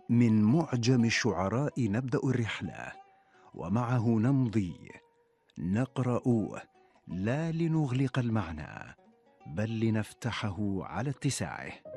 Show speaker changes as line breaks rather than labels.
من معجم الشعراء نبدأ الرحلة، ومعه نمضي نقرأ، لا لنغلق المعنى بل لنفتحه على اتساعه.